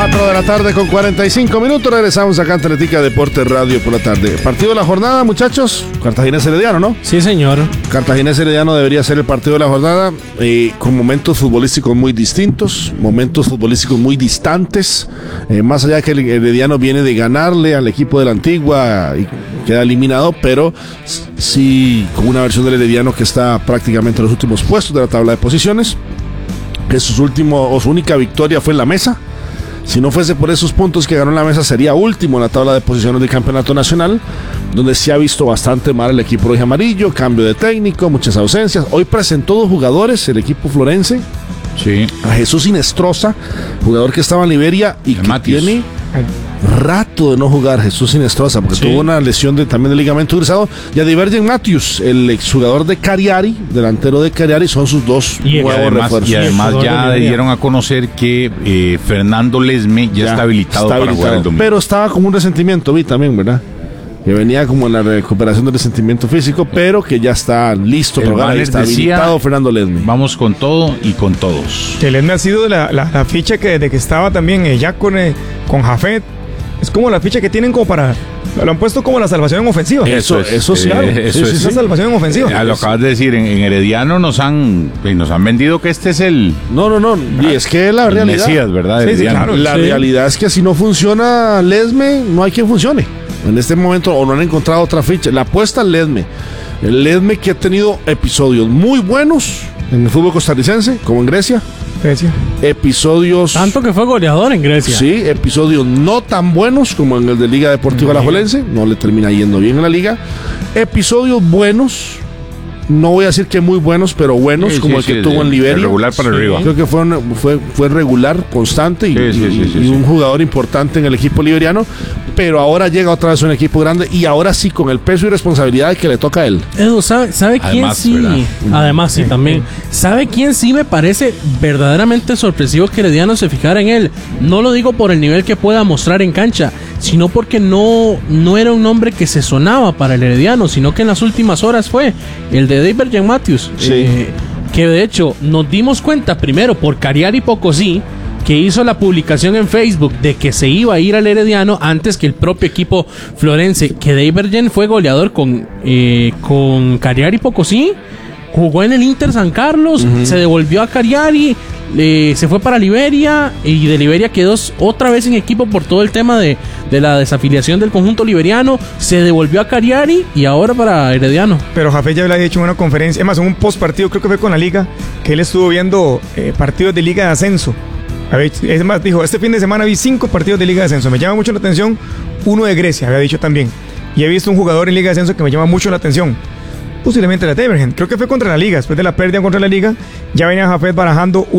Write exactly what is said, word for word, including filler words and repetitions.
cuatro de la tarde con cuarenta y cinco minutos. Regresamos acá a Atlética Deporte Radio por la tarde. Partido de la jornada, muchachos. Cartaginés Herediano, ¿no? Sí, señor. Cartaginés Herediano debería ser el partido de la jornada, eh, con momentos futbolísticos muy distintos, momentos futbolísticos muy distantes. Eh, más allá de que el Herediano viene de ganarle al equipo de la Antigua y queda eliminado, pero sí con una versión del Herediano que está prácticamente en los últimos puestos de la tabla de posiciones. Que su último o su única victoria fue en la mesa. Si no fuese por esos puntos que ganó en la mesa, sería último en la tabla de posiciones del campeonato nacional, donde se ha visto bastante mal el equipo rojo y amarillo, cambio de técnico, muchas ausencias. Hoy presentó dos jugadores el equipo florense. Sí. A Jesús Sinestrosa, jugador que estaba en Liberia y el que Matius. tiene rato de no jugar. Jesús Sinestrosa, porque Sí. tuvo una lesión de, también de ligamento cruzado. Y a Divergen Matthews, el exjugador de Cagliari, delantero de Cagliari, son sus dos Y nuevos además, refuerzos. y además Jugador de ya Liberia. dieron a conocer que eh, Fernando Lesme ya, Ya, está habilitado está para habilitado. jugar el domingo. Pero estaba como un resentimiento, vi también, ¿verdad? Que venía como en la recuperación del resentimiento físico, pero que ya está listo El para jugar. Ahí banner está decía, habilitado Fernando Lesme. Vamos con todo y con todos. Que Lesme ha sido la, la, la ficha que desde que estaba también eh, ya con, eh, con Jafet, es como la ficha que tienen como para... Lo han puesto como la salvación en ofensiva. Eso, eso sí, eh, claro. eso Sí, es, sí, Esa sí. salvación en ofensiva. Eh, lo acabas de decir, en, en Herediano nos han eh, nos han vendido que este es el, No, no, no. Y es que la el realidad. Mesías, ¿verdad? Sí, sí, Herediano. claro. La Sí. realidad es que si no funciona Lesme, no hay quien funcione. En este momento, o no han encontrado otra ficha. La apuesta al Lesme. El Lesme que ha tenido episodios muy buenos en el fútbol costarricense, como en Grecia. Grecia. Episodios. Tanto que fue goleador en Grecia. Sí, episodios no tan buenos como en el de Liga Deportiva Alajuelense. No le termina yendo bien en la liga. Episodios buenos. No voy a decir que muy buenos, pero buenos, Sí, como sí, el que sí, tuvo de- en Liberia. de regular para Sí. arriba. Creo que fue, un- fue, fue regular, constante y, Sí, sí, sí, y- sí, y sí. un jugador importante en el equipo liberiano. Pero ahora llega otra vez un equipo grande y ahora sí con el peso y responsabilidad que le toca a él. Edu, ¿sabe, sabe quién Además, sí? ¿verdad? Además, sí, también. ¿Sabe quién sí me parece verdaderamente sorpresivo que Herediano se fijara en él? No lo digo por el nivel que pueda mostrar en cancha, sino porque no, no era un nombre que se sonaba para el Herediano, sino que en las últimas horas fue el de Divergen Matthews. Sí. Eh, que de hecho nos dimos cuenta primero por Cagliari Pocosí, que hizo la publicación en Facebook de que se iba a ir al Herediano antes que el propio equipo florense, que Divergen fue goleador con, eh, con Cagliari Pocosí, jugó en el Inter San Carlos, se devolvió a Cagliari, eh, se fue para Liberia y de Liberia quedó otra vez en equipo por todo el tema de, de la desafiliación del conjunto liberiano, se devolvió a Cagliari y ahora para Herediano. Pero Jafet ya lo había dicho en una conferencia, es más, en un post partido, creo que fue con la liga, que él estuvo viendo eh, partidos de liga de ascenso. A ver, es más, dijo, este fin de semana vi cinco partidos de liga de ascenso. Me llama mucho la atención uno de Grecia, había dicho también. Y he visto un jugador en liga de ascenso que me llama mucho la atención. Posiblemente la Divergen. Creo que fue contra la liga. Después de la pérdida contra la liga, ya venía Jafet barajando